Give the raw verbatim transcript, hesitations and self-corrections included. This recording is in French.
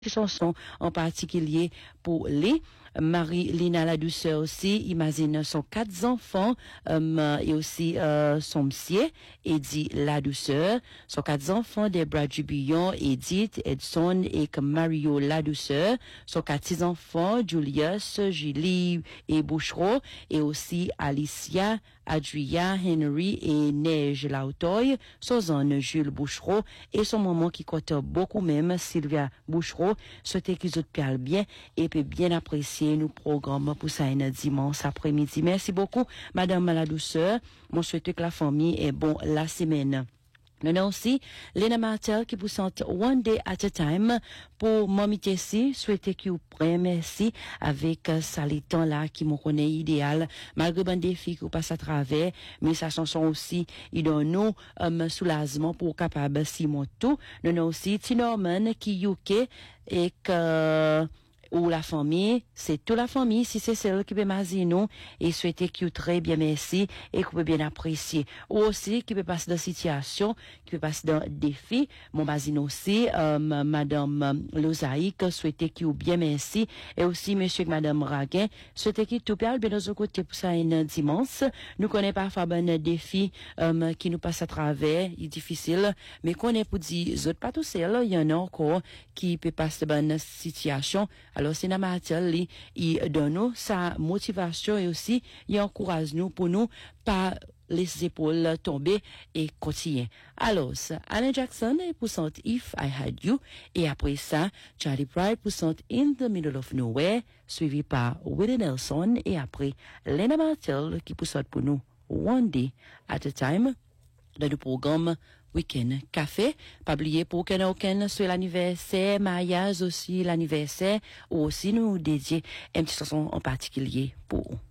chansons en particulier pour les Marie-Lina la douceur aussi, imagine son quatre enfants um, et aussi euh, son monsieur Eddie la douceur, son quatre enfants Debra Dubillon, Edith, Edson et Mario la douceur, son quatre enfants Julius, Julie et Bouchereau et aussi Alicia, Adria, Henry et Neige Lautoy, son zone Jules Bouchereau et son maman qui compte beaucoup même Sylvia Bouchereau, souhaiter qu'ils autres parlent bien et peut bien apprécier nous programme pour ça un dimanche après-midi. Merci beaucoup, Madame la douceur. Moi, je souhaite que la famille est bon la semaine. Nous avons aussi Lena Martel qui vous sente One Day at a Time pour Mommy Tessie. Souhaitez que vous preniez merci avec euh, Salitan là qui me connaît idéal. Malgré ben défi que vous passez à travers, mais sa chanson aussi, il donne nous un soulagement pour capable si mon tout. Nous avons aussi Tinorman qui U K et que ou la famille, c'est toute la famille, si c'est celle qui peut m'azier nous, et souhaiter que vous très bien merci, et que vous bien apprécier. Ou aussi, qui peut passer dans situation, qui peut passer dans défi, mon basine aussi, euh, madame Lozaïque, souhaiter que vous bien merci, et aussi monsieur et madame Raguin, souhaiter que tout parle bien de notre côté pour ça un dimanche. Nous connaissons parfois un défi, euh, qui nous passe à travers, il est difficile, mais qu'on est pour dire, autres pas tout seul, il y en a encore qui peut passer dans une situation. Alors, c'est Namatel, il donne nous sa motivation et aussi, il encourage nous pour nous pas les épaules tomber et continuer. Alors, Alan Jackson pour son If I Had You et après ça, Charlie Pride pour son In the Middle of Nowhere, suivi par Willie Nelson et après Lena Martel qui pour pour nous One Day at a Time dans le programme Week-end Café. Pas oublier pour aucun aucun sur l'anniversaire, mariage aussi l'anniversaire, ou aussi nous dédier une petite chanson en particulier pour